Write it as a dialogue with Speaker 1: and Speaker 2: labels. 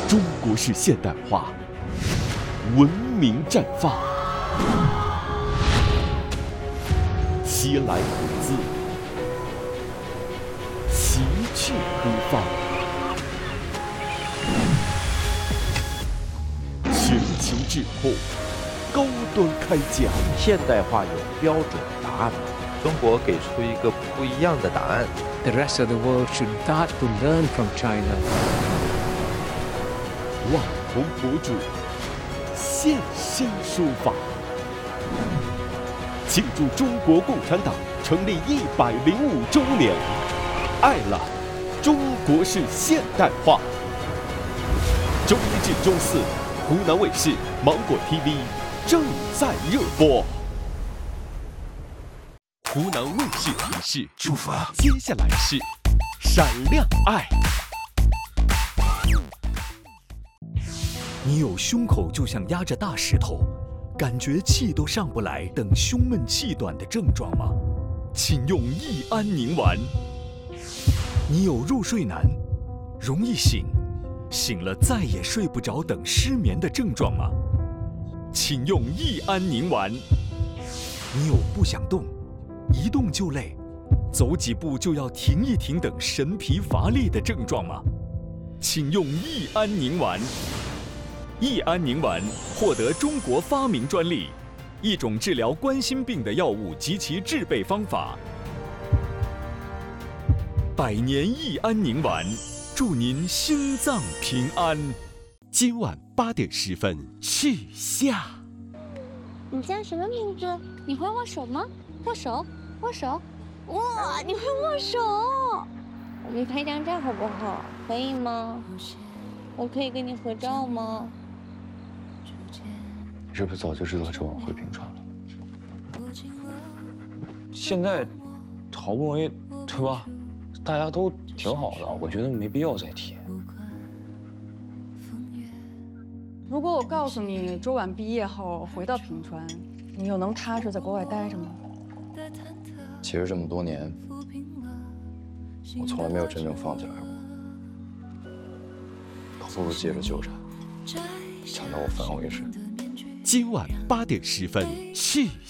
Speaker 1: 中国式现代化，文明绽放。西来古字，奇趣孤放。全球质朴，高端开讲。
Speaker 2: 现代化有标准答案吗？中国给出一个不一样的答案。
Speaker 3: The rest of the world should start to learn from China.
Speaker 1: 网红博主现身说法，庆祝中国共产党成立105周年，爱了中国式现代化。周一至周四，湖南卫视、芒果 TV 正在热播。湖南卫视提示：
Speaker 4: 出发。
Speaker 1: 接下来是闪亮爱。
Speaker 4: 你有胸口就像压着大石头，感觉气都上不来等胸闷气短的症状吗？请用益安宁丸。你有入睡难，容易醒，醒了再也睡不着等失眠的症状吗？请用益安宁丸。你有不想动，一动就累，走几步就要停一停等神疲乏力的症状吗？请用益安宁丸。益安宁丸获得中国发明专利，一种治疗冠心病的药物及其制备方法。100年益安宁丸，祝您心脏平安。
Speaker 1: 今晚8点10分去下。
Speaker 5: 你叫什么名字？你会握手吗？握手，握手。哇，你会握手！我们拍张照好不好？可以吗？我可以跟你合照吗？
Speaker 6: 是不是早就知道这晚会平川了？
Speaker 7: 现在好不容易，对吧？大家都挺好的，我觉得没必要再提。
Speaker 8: 如果我告诉你周晚毕业后回到平川，你又能踏实在国外待着吗？
Speaker 6: 其实这么多年，我从来没有真正放下来过，倒不如接着纠缠，缠到我返回时。
Speaker 1: 今晚8点10分去